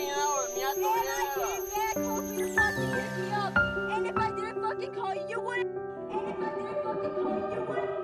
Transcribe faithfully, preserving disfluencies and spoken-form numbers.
hanging out with me at the And I came back hoping to fucking pick me up. And if I didn't fucking call you, you wouldn't. And if I didn't fucking call you, you wouldn't.